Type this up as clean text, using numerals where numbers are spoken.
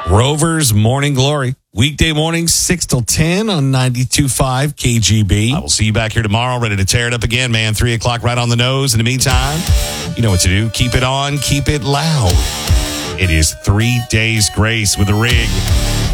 Rover's Morning Glory. Weekday mornings, 6 till 10 on 92.5 KGB. I will see you back here tomorrow, ready to tear it up again, man. 3 o'clock right on the nose. In the meantime, you know what to do. Keep it on, keep it loud. It is 3 days grace with the rig.